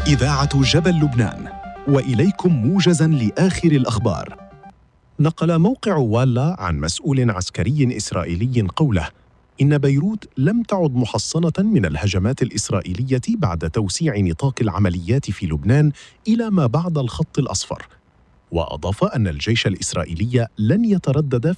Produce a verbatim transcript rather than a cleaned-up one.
إذاعة جبل لبنان، وإليكم موجزاً لآخر الأخبار. نقل موقع والا عن مسؤول عسكري إسرائيلي قوله إن بيروت لم تعد محصنة من الهجمات الإسرائيلية بعد توسيع نطاق العمليات في لبنان إلى ما بعد الخط الأصفر، وأضاف أن الجيش الإسرائيلي لن يتردد